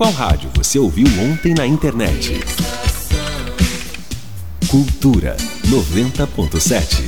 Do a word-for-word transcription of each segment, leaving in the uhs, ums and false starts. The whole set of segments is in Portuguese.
Qual rádio você ouviu ontem na internet? Cultura noventa ponto sete.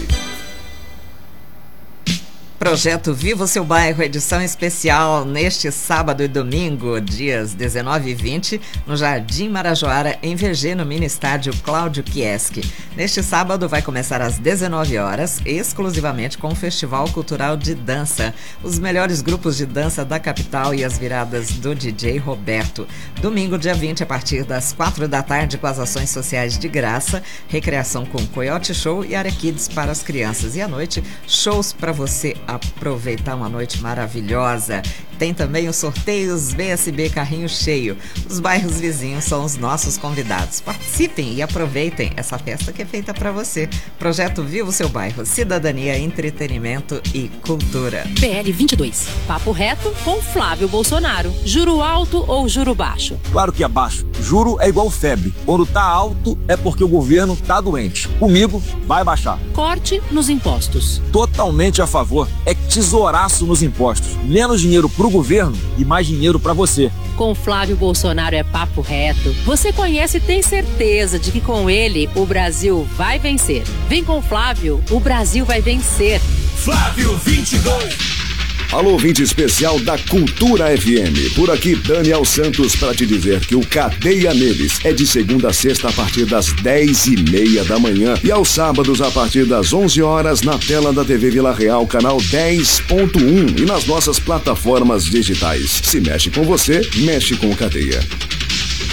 Projeto Viva o Seu Bairro, edição especial neste sábado e domingo, dias dezenove e vinte, no Jardim Marajoara, em V G, no mini estádio Cláudio Kieski. Neste sábado vai começar às dezenove horas, exclusivamente com o Festival Cultural de Dança. Os melhores grupos de dança da capital e as viradas do D J Roberto. Domingo, dia vinte, a partir das quatro da tarde, com as ações sociais de graça, recreação com Coyote Show e Área Kids para as crianças. E à noite, shows para você aproveitar uma noite maravilhosa. Tem também os sorteios B S B Carrinho Cheio. Os bairros vizinhos são os nossos convidados. Participem e aproveitem essa festa que é feita para você. Projeto Viva o Seu Bairro, cidadania, entretenimento e cultura. P L vinte e dois, papo reto com Flávio Bolsonaro. Juro alto ou juro baixo? Claro que é baixo. Juro é igual febre. Quando tá alto é porque o governo tá doente. Comigo, vai baixar. Corte nos impostos. Totalmente a favor. É tesouraço nos impostos. Menos dinheiro pro governo e mais dinheiro pra você. Com Flávio Bolsonaro é papo reto. Você conhece e tem certeza de que com ele o Brasil vai vencer. Vem com Flávio, o Brasil vai vencer. Flávio vinte e dois. Alô, ouvinte especial da Cultura F M. Por aqui, Daniel Santos, para te dizer que o Cadeia Neles é de segunda a sexta a partir das dez e meia da manhã e aos sábados a partir das onze horas na tela da T V Vila Real, canal dez ponto um e nas nossas plataformas digitais. Se mexe com você, mexe com o Cadeia.